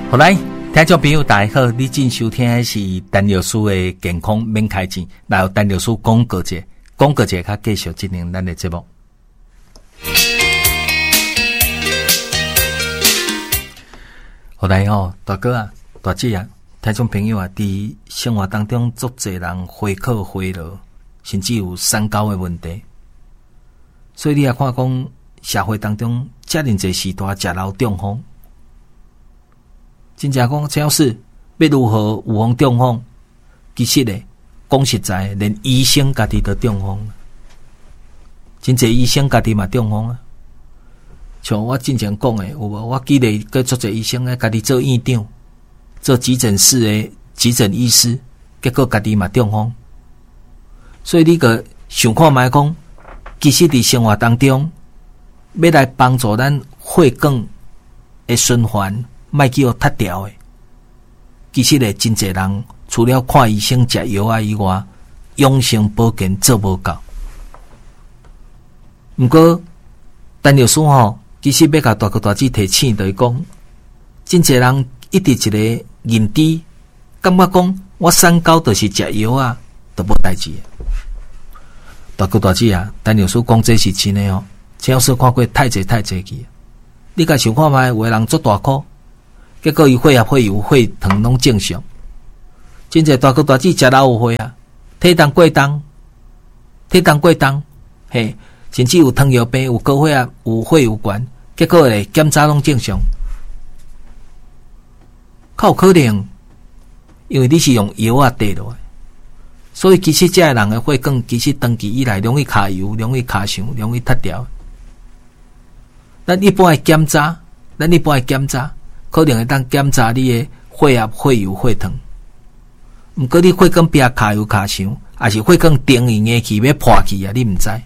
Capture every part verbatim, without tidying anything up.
好来，听众朋友大家好，你正收听的是陈老师的健康免开钱，来由陈老师广告者，广告者较继续进行咱的节目。好来哦，大哥啊，大姐啊，听众朋友啊，伫生活当中足侪人回扣回落，甚至有三高的问题，所以你也看讲社会当中遮尔侪时代食老中风。真正讲，要是要如何预防中风，其实咧，讲实在，连医生家己都中风，真侪医生家己嘛中风啊。像我之前讲诶，有无？我记得个足侪医生咧，家己做院长，做急诊室诶急诊医师，结果家己嘛中风。所以你个想看觅讲，其实伫生活当中，要来帮助咱血管诶循环。莫去互塌掉诶，其实咧，真侪人除了看医生食药啊以外，养生保健做无够。毋过，陈老师吼，其实要甲大哥大姐提醒，就是讲，真侪人一直一个认知，感觉讲我三高就是食药啊，都无代志。大哥大姐啊，陈老师讲这是真诶哦，陈老师看过太侪太侪去，你甲想看觅，有诶人做大苦。结果伊血压、血油、血糖拢正常，真侪大哥大姐食老有血啊，体重过重，体重过重，嘿，甚至有糖尿病、有高血压、有血有悬，结果咧检查拢正常，较有可能，因为你是用药啊滴落来，所以其实这人的血管其实长期以来容易卡油、容易卡伤、容易塌掉。咱一般的检查，咱一般的检查。可能会当检查你的血压、血油、血糖，毋过你血管壁卡油卡伤，还是血管定硬硬去要破去啊？你毋知。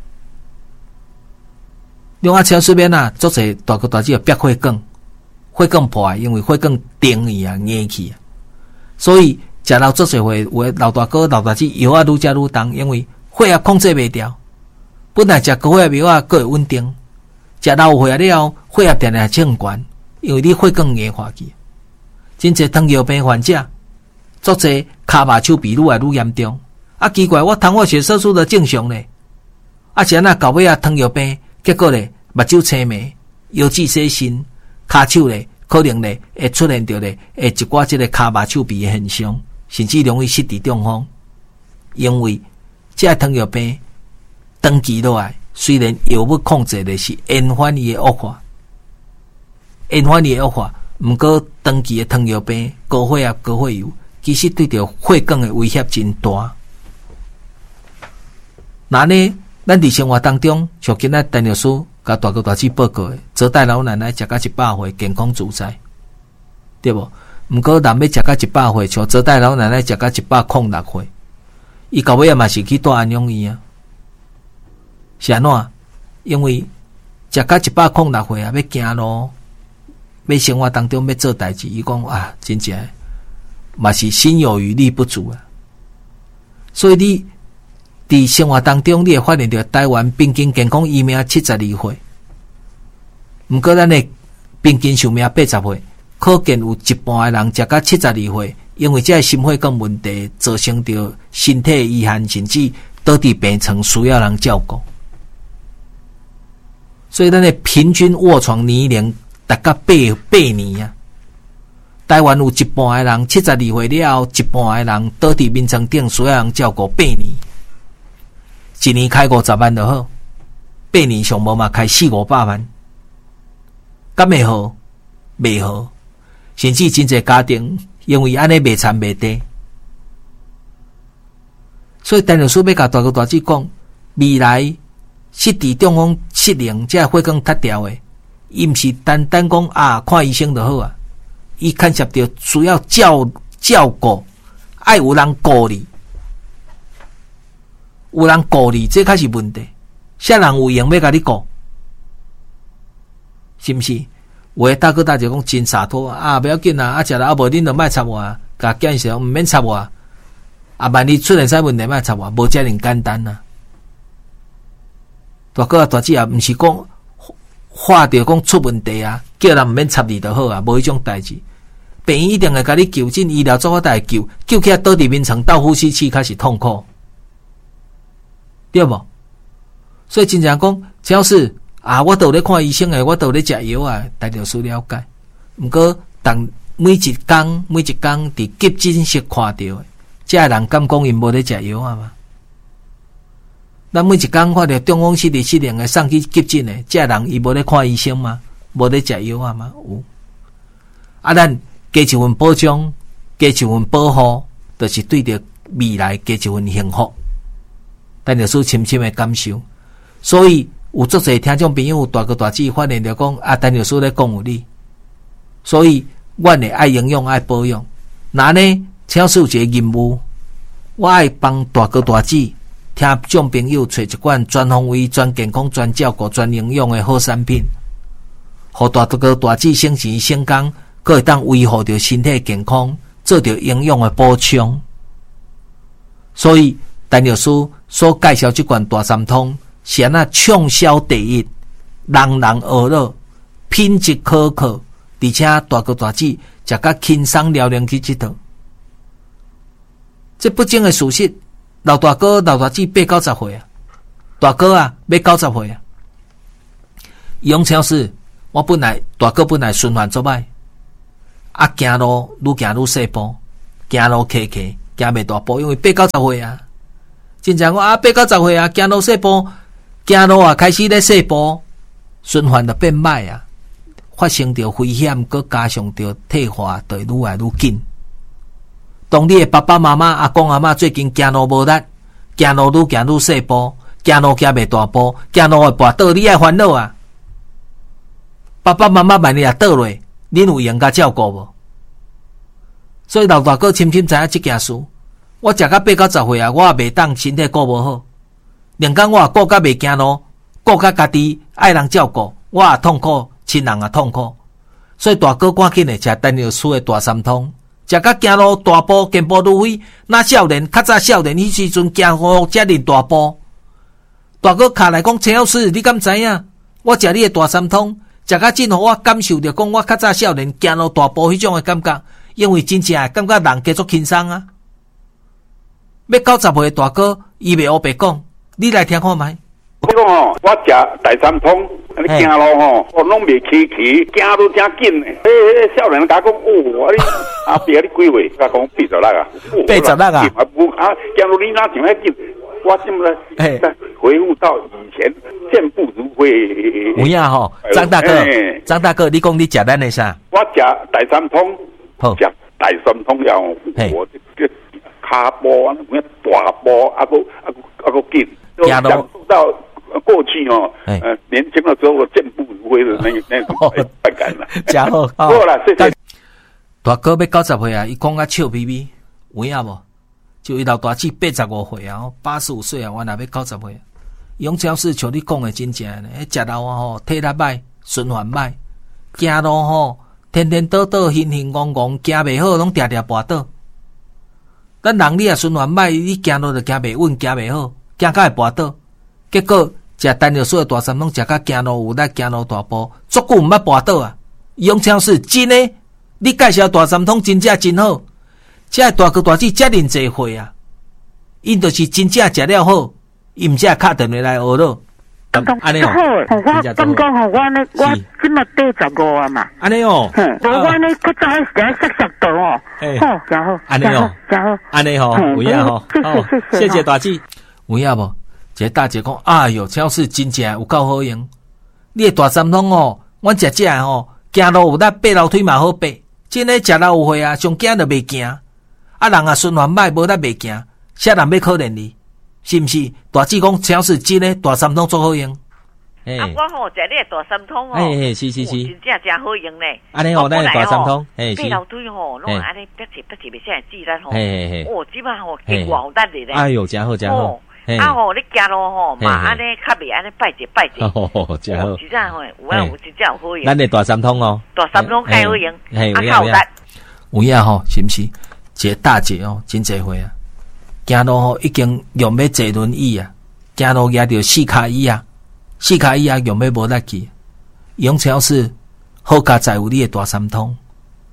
另外，超顺便啊，做者大哥大姐逼血管，血管破，因为血管定去啊、硬去啊，所以食老做者会有老大哥、老大姐药啊愈食愈重，因为血压控制袂掉。本来食高血压药啊，佫会稳定，食老血压了后，血压定定正悬。因为你血管硬化去，真侪糖尿病患者，足侪骹麻手臂愈来愈严重。啊，奇怪，我糖化血色素都正常咧，啊是安那到尾啊糖尿病，结果咧目睭青眉，腰子洗身，骹手咧可能咧会出现着咧诶一寡即个骹麻手臂诶现象，甚至容易失智中风。因为这糖尿病长期落来，虽然药物控制的是延缓伊诶恶化。延缓伊恶化，毋过长期的糖尿病、高血压、高血油，其实对着血管的威胁真大。那呢，咱伫生活当中，像今仔陈老师甲大哥大姐报告的，泽代老奶奶食到一百岁，健康自在，对无？毋过人要食到一百岁，像泽代老奶奶食到一百零六岁，伊到尾也嘛是去住安养院啊。是安怎？因为食到一百零六岁啊，要行路。要生活当中要做代志，伊讲啊，真正嘛是心有余力不足啊。所以你伫生活当中，你会发现到台湾平均健康寿命七十二岁，毋过咱的平均寿命八十岁，可见有一半的人食到七十二岁，因为这心血管问题造成着身体遗憾，甚至倒伫病床需要人照顾。所以咱的平均卧床年龄。大概八八年啊，台湾有一半的人七十二岁了后，一半的人倒伫眠床顶需要人照顾八年，一年开五十万就好，八年上无嘛开四五百万，敢会好？袂好，甚至真侪家庭因为安尼袂惨袂地，所以陈老师要甲大哥大姐讲，未来失智中风失灵，这血管塌掉的。伊毋是单单讲啊，看医生就好啊，伊牵涉到需要照照顾，爱有人顾你，有人顾你，这才是问题。啥人有闲要甲你顾，是毋是？有诶大哥大姐讲真洒脱啊，不要紧啊，啊食了啊无恁就莫插我啊，甲建议说毋免插我啊，啊万一出现啥问题莫插我，无遮尔简单啊。大哥啊大姐啊，毋是讲。话着讲出问题啊，叫人毋免插你就好啊，无迄种代志。 病院一定会甲你救进医疗做法大救，救起来倒伫眠床倒呼吸器开始痛苦，对无？所以真正讲，只要是啊，我都有咧看医生诶，我都有咧食药啊，大家需了解。毋过，当每一工每一工伫急诊室看到诶，这人敢讲因无咧食药啊嘛？咱每一工看到中风失智失灵诶送去急诊诶，这人伊无咧看医生吗？无咧食药啊嘛？有。啊，咱加一份保障，加一份保护，就是对着未来加一份幸福。但律师深深诶感受。所以有足侪听众朋友大哥大姐发现着讲啊，陈律师咧讲有理，所以阮会爱营养爱保养。那呢，超市有一个任务，我爱帮大哥大姐听众朋友找一罐全方位、全健康、全照顾、全营养的好产品，互大哥大姐省钱省工，佫会当维护着身体健康，做着营养的补充。所以陈律师所介绍这罐大三通。是安那畅销第一，人人学乐，品质可靠，而且大哥大姐食甲轻松了然去佚佗。这不争的事实，老大哥、老大姐八九十岁啊，大哥啊要九十岁啊。用超市，我本来大哥本来循环做歹，啊行路愈行愈细步，行路磕磕，行袂大步，因为八九十岁啊。真正讲啊，八九十岁啊，行路细步。行路啊，开始咧细步，循环就变歹啊，发生着危险，佮加上着退化，就愈来愈紧。当你的爸爸妈妈、阿公阿嬷最近行路无力，行路愈行愈细步，行路行袂大步，行路会跋倒，你爱烦恼啊！爸爸妈妈万一也倒落，恁有闲甲照顾无？所以老大哥深深知影即件事。我食到八九十岁啊，我也袂当身体顾无好。连讲我也顾甲袂行路，顾甲家己爱人照顾，我也痛苦，亲人也痛苦。所以大哥赶紧的食陈律师的大三通，食甲行路大步，健步如飞。那少年较早少年迄时阵行路才练大步。大哥卡来讲，陈老师，你敢知影？我食你的大三通，食甲真互我感受着讲，我较早少年行路大步迄种的感觉，因为真正感觉人加足轻松啊。要九十岁的大哥，伊袂黑白讲。你来听看觅。 我讲吼，我食大三通，你行路吼，我拢袂起起，行都真紧。迄迄少年甲讲，哦，你阿伯你几岁？甲讲八十六啊。 八十六啊？ 啊，行路你哪像遐紧？我现在在回复到以前健步如飞。 有影吼，张大哥，张大哥，你讲你食咱的啥？ 我食大三通，好，食大三通了，我这个骹步啊，咩大步，啊个啊个啊个紧。讲到过去哦，呃，年轻的时候我健步如飞的那那种快感了。 真好， 好了，谢谢。 大哥要九十岁啊，伊讲啊笑眯眯，有影无？就伊老大姐八十五岁啊，八十五岁啊，我若要九十岁。用超市像你讲的真正呢，迄食老啊吼，体力歹，循环歹，行路吼，天天倒倒，晕晕戆戆，行袂好，拢定定跋倒。咱人你啊循环歹，你行路就行袂稳，行袂好。行甲会跋倒，结果食陈律师的大三通，食甲行路有力，行路大步，足久毋捌跋倒啊！用超市真诶，你介绍大三通真正真好，这大哥大姐遮尔济岁啊，因就是真正食了好，伊毋则敲电话来学咯。 安尼哦，我刚刚好，我呢，我今日八十五啊嘛。 安尼哦， 我我呢，较早时间识识到哦，好，真好， 安尼哦， 真好， 安尼哦，有影吼，好，谢谢大姐。有影无？一个大姐讲，哎哟，超市真正有够好用。你的大三通哦，阮食食吼，行路有力，爬楼梯嘛好爬。真诶，食老有岁啊，上惊就袂行。啊，人啊循环歹，无力袂行，啥人要可怜你？是毋是？大姐讲，超市真诶，大三通足好用。 啊，我吼食你的大三通哦， 哎是是是， 真正真好用咧。 安尼哦，咱大三通，哎是。爬楼梯吼，拢安尼逼起逼起，袂使自然吼。 嘿嘿嘿。 哦，即摆吼经过好得哩咧。 哎哟，真好真好。 啊吼，你行路吼嘛，安尼较袂安尼拜者拜者。 哦，真好。 真正吼，有啊有真正有好用。 咱的大三通哦， 大三通较好用， 啊较有力。 有影吼，是毋是？一个大姐哦，真济岁啊，行路吼已经用要坐轮椅啊，行路举着四脚椅啊，四脚椅啊用要无力去。用超市好佳在有你的大三通，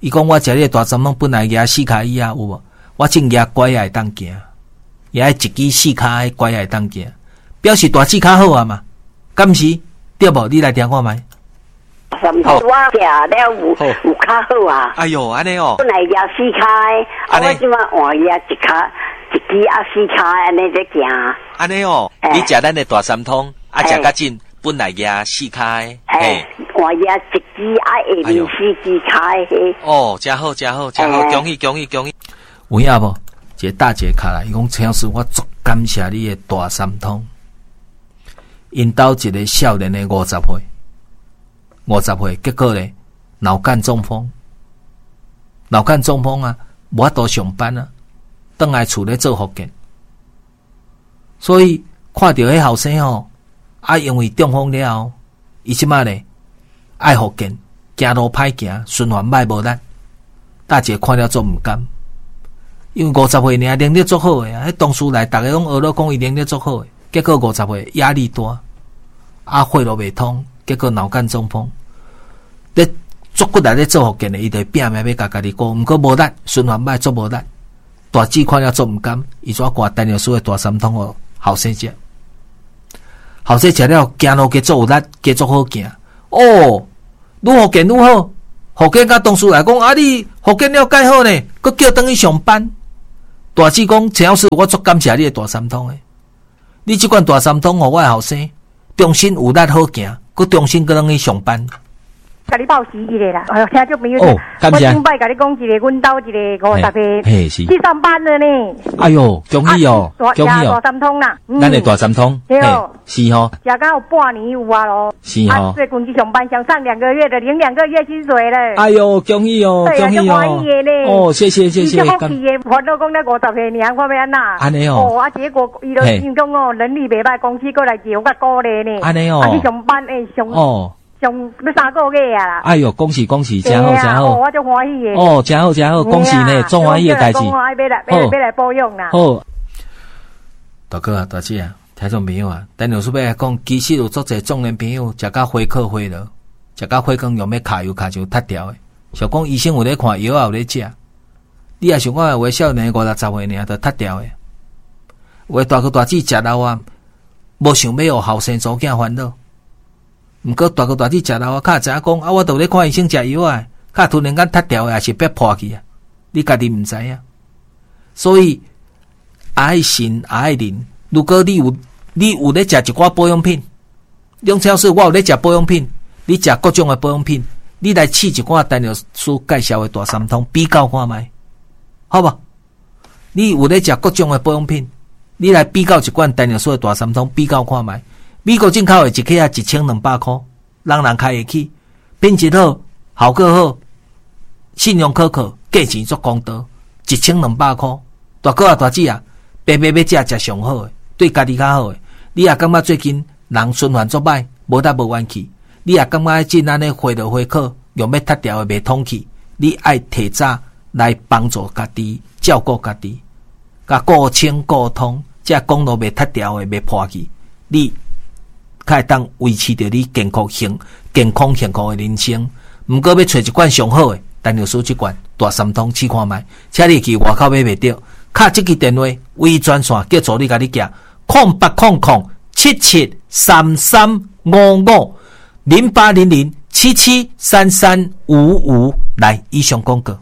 伊讲我食迄个大三通本来举四骹椅啊，有无？我正举拐也会当行，也一支四骹拐也会当行，表示大指较好啊嘛，敢毋是？对无？你来听看觅。 三通我食了有有较好啊。 哎哟，安尼哦。 本来举四骹，啊我即马换举一骹，一支啊四骹安尼在行。 安尼哦，你食咱的大三通，啊食较紧，本来举四骹， 嘿，换举一支啊下面四支骹嘿。 哦，真好，真好，真好，恭喜恭喜恭喜！ 有影无？一个大姐卡来，伊讲陈老师，我足感谢你的大三通。因兜一个少年的五十岁，五十岁，结果咧脑干中风，脑干中风啊，无法度上班啊，倒来厝咧做福建。所以看到迄后生吼，啊，因为中风了后，伊即马咧爱福建，行路歹行，循环歹无力。大姐看了做毋甘。因为五十岁尔能力足好诶啊！迄同事来，逐个拢学了讲伊能力足好诶，结果五十岁压力大，啊血路袂通，结果脑干中风。咧足骨力咧做福建诶，伊就拼命要甲家己过，毋过无力，循环歹足无力。大姊看了做毋甘，伊怎挂陈老师诶大三通哦，后生食，后生食了，行路加足有力，加足好行。哦，愈福建愈好，福建甲同事来讲，啊你福建了介好呢，佮叫转去上班。大姊讲，陈老师，我足感谢你的大三通诶！你即款大三通，互我诶后生重新有力好行，佮重新搁转去上班。 甲你报喜一个啦，哎呦，听众朋友， 哦，感谢。 我顶摆甲你讲一个，阮兜一个五十岁， 嘿是去上班了呢。 哎呦，恭喜哦，恭喜哦！ 大三通啦， 咱的大三通， 对哦， 是吼， 食到有半年有啊咯， 是吼。 最近去上班，想上两个月的，领两个月薪水了。 哎呦，恭喜哦，恭喜哦！哦，谢谢谢谢。 你福气的，烦恼讲那五十岁年，看要安那？ 安尼哦。 哦，啊，结果伊就心中哦，能力袂歹，公司过来招我鼓励呢。 安尼哦。 啊，去上班诶，上哦。 上要三个月啊啦！ 哎呦，恭喜恭喜，真好真好！ 我就欢喜诶！ 哦，真好真好，恭喜呢，做欢喜诶代志。 要来要来要来保养啦！ 好，大哥啊，大姐啊，听众朋友啊，陈老师要来讲，其实有足侪中年朋友食到火烤火了，食到火光用要卡油卡就脱掉诶。想讲医生有咧看，药也有咧食，你也想讲有个少年五六十岁尔就脱掉诶。有个大哥大姐食老啊，无想要互后生祖囝烦恼。毋过大哥大姐食老啊，较知影讲啊，我都咧看医生食药啊，较突然间脱掉诶，也是别破去啊，你家己毋知影。所以爱信爱人，如果你有你有咧食一寡保养品，梁超市我有咧食保养品，你食各种诶保养品，你来试一寡陈老师介绍诶大三通比较看觅，好无？你有咧食各种诶保养品，你来比较一罐陈老师诶大三通比较看觅。美国进口的一克啊，一千两百块，人人开得起，品质好，效果好，信用可靠，价钱足公道，一千两百块。大哥啊，大姐啊，白白要食食上好的，对家己较好的。你也感觉最近人循环足歹，无得无元气，你也感觉真安尼回落回考，用要脱掉的袂通气，你爱提早来帮助家己，照顾家己，甲顾清顾通，这公路袂脱掉的，袂破去，你。较会当维持着你健康幸健康幸福的人生，毋过要找一罐上好的，陈老师这罐大三通试看觅，请你去外口买袂着，敲这个电话微专线叫助理甲你寄，空八空空七七三三五五零八零零七七三三五五来以上广告。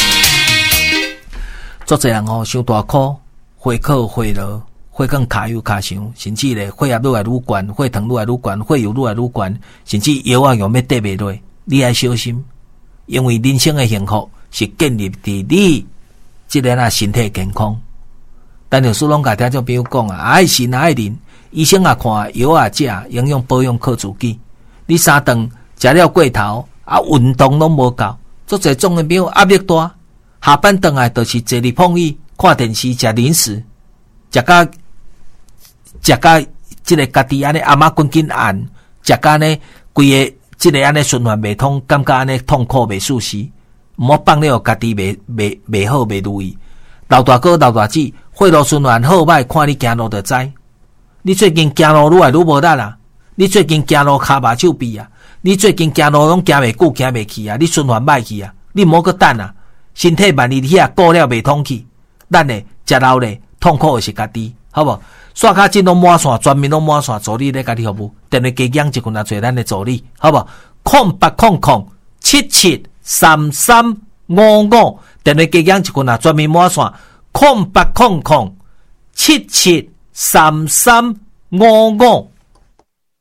作侪人哦，伤大苦，火烤火热。血管卡油卡伤，甚至咧血压愈来愈悬，血糖愈来愈悬，血油愈来愈悬，甚至药啊用要跌袂落，你爱小心，因为人生的幸福是建立伫你即个啊身体健康。但老师拢甲听众朋友讲啊，爱心爱人，医生也看，药也食，营养保养靠自己。你三顿食了过头，啊运动拢无够，做侪种的朋友压力大，下班顿来就是坐伫碰椅，看电视，食零食，食到。食甲即个家己安尼阿妈滚紧按，食甲呢规个即个安尼循环袂通，感觉安尼痛苦袂舒适，毋好放了家己袂袂袂好袂如意。老大哥老大姐，血路循环好歹，看你行路就知。你最近行路愈来愈无力啦，你最近行路骹麻手臂啊，你最近行路拢行袂久，行袂去啊，你循环歹去啊， 你莫个等啊，身体万一你啊过了袂通去，咱诶食老咧痛苦诶是家己，好无？刷卡金拢满线，全面拢满线，助理咧家己服务，电话加减一群啊做咱诶助理，好无？空八空空七七三三五五，电话加减一群啊全面满线，空八空空七七三三五五。